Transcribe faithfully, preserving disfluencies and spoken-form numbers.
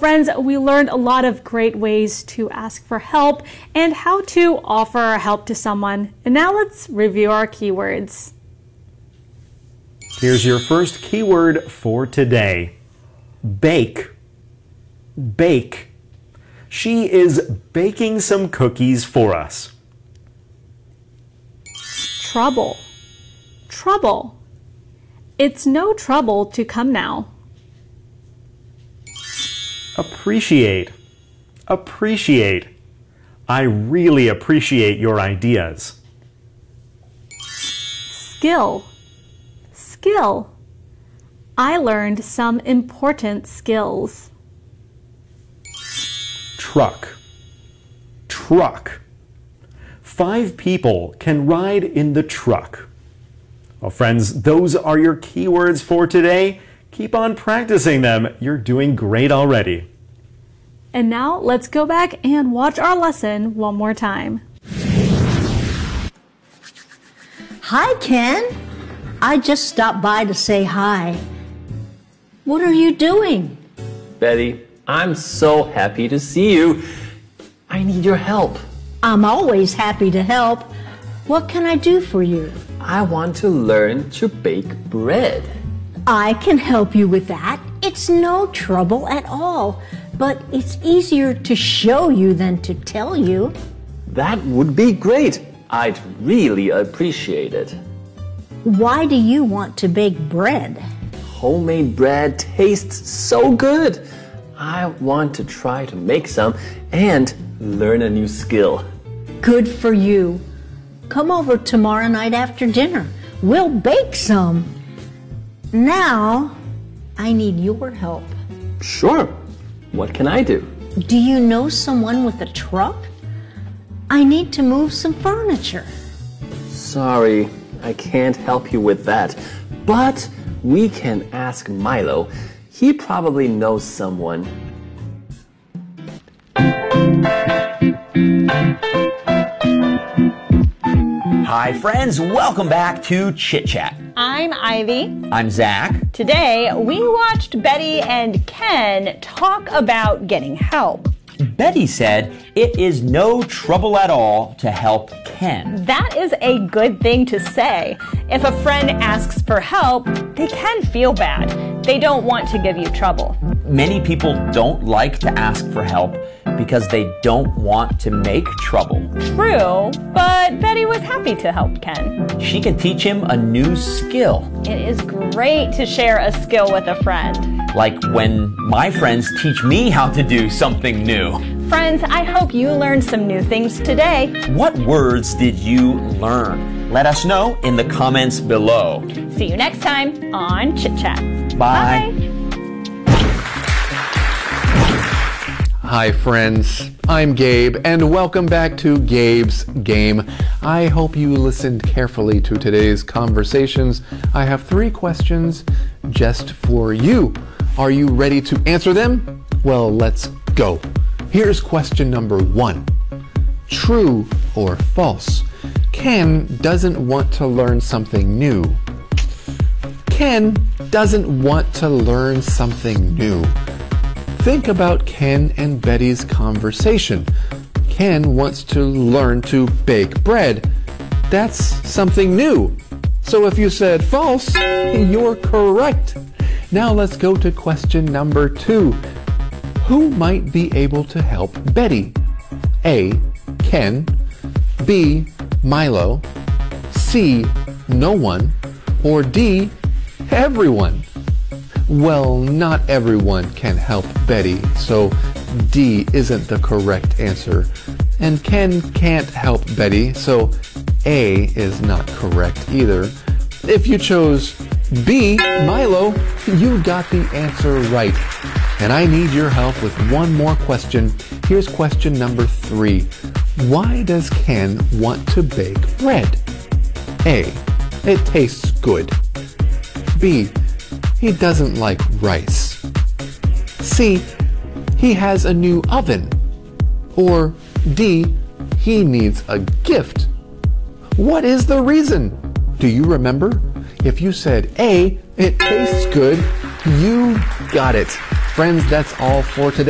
friends, we learned a lot of great ways to ask for help and how to offer help to someone. And now let's review our keywords. Here's your first keyword for today. Bake. Bake. She is baking some cookies for us. Trouble. Trouble. It's no trouble to come now. Appreciate. Appreciate. I really appreciate your ideas. Skill. Skill. I learned some important skills. Truck. Truck. Five people can ride in the truck. Well, friends, those are your keywords for today. Keep on practicing them. You're doing great already. And now let's go back and watch our lesson one more time. Hi, Ken. I just stopped by to say hi. What are you doing? Betty, I'm so happy to see you. I need your help. I'm always happy to help. What can I do for you? I want to learn to bake bread. I can help you with that. It's no trouble at all, but it's easier to show you than to tell you. That would be great. I'd really appreciate it. Why do you want to bake bread? Homemade bread tastes so good. I want to try to make some and learn a new skill. Good for you. Come over tomorrow night after dinner. We'll bake some. Now, I need your help. Sure. What can I do? Do you know someone with a truck? I need to move some furniture. Sorry, I can't help you with that. But we can ask Milo. He probably knows someone. Hi friends, welcome back to Chit Chat. I'm Ivy. I'm Zach. Today we watched Betty and Ken talk about getting help. Betty said it is no trouble at all to help Ken. That is a good thing to say. If a friend asks for help, they can feel bad. They don't want to give you trouble. Many people don't like to ask for help because they don't want to make trouble. True, but Betty was happy to help Ken. She can teach him a new skill. It is great to share a skill with a friend. Like when my friends teach me how to do something new. Friends, I hope you learned some new things today. What words did you learn? Let us know in the comments below. See you next time on Chit Chat. Bye. Bye. Hi friends, I'm Gabe and welcome back to Gabe's Game. I hope you listened carefully to today's conversations. I have three questions just for you. Are you ready to answer them? Well, let's go. Here's question number one. True or false? Ken doesn't want to learn something new. Ken doesn't want to learn something new. Think about Ken and Betty's conversation. Ken wants to learn to bake bread. That's something new. So if you said false, you're correct. Now let's go to question number two. Who might be able to help Betty? A. Ken. B. Milo. C. No one. Or D. Everyone. Well, not everyone can help Betty, so D isn't the correct answer. And Ken can't help Betty, so A is not correct either. If you chose B, Milo, you got the answer right. And I need your help with one more question. Here's question number three. Why does Ken want to bake bread? A. It tastes good. B. He doesn't like rice. C. He has a new oven. Or D. He needs a gift. What is the reason? Do you remember? If you said A, it tastes good, you got it. Friends, that's all for today.